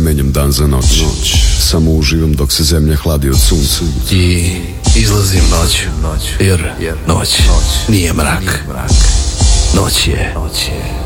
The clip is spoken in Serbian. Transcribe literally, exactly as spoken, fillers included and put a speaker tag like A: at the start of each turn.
A: menjam dan za noć. Samo uživam dok se zemlja hladi od sunca.
B: I izlazim noću, jer noć nije mrak. Noć je